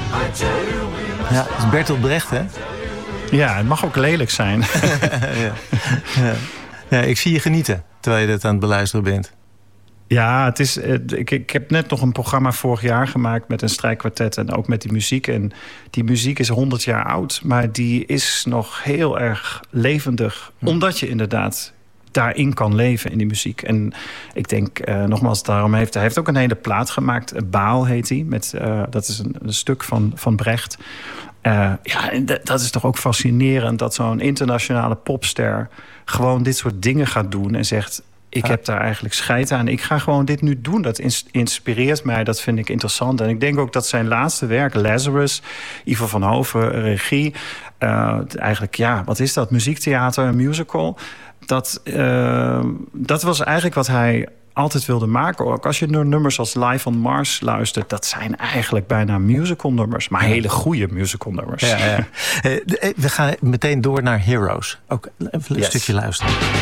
Ja, dat is Bertolt Brecht, hè? Ja, het mag ook lelijk zijn. Ja, ik zie je genieten terwijl je dit aan het beluisteren bent. Ja, het is, ik heb net nog een programma vorig jaar gemaakt met een strijkkwartet en ook met die muziek. En die muziek is 100 jaar oud, maar die is nog heel erg levendig. Omdat je inderdaad daarin kan leven in die muziek. En ik denk, nogmaals, daarom hij heeft ook een hele plaat gemaakt. Baal heet die. Dat is een stuk van Brecht. Ja, en dat is toch ook fascinerend dat zo'n internationale popster gewoon dit soort dingen gaat doen en zegt: ik heb daar eigenlijk scheid aan. Ik ga gewoon dit nu doen. Dat inspireert mij. Dat vind ik interessant. En ik denk ook dat zijn laatste werk, Lazarus, Ivo van Hoven, regie. Eigenlijk, ja, wat is dat? Muziektheater, een musical. Dat was eigenlijk wat hij altijd wilde maken. Ook als je naar nummers als Live on Mars luistert, dat zijn eigenlijk bijna musical nummers. Maar hele goede musical nummers. Ja. We gaan meteen door naar Heroes. Ook even een stukje luisteren.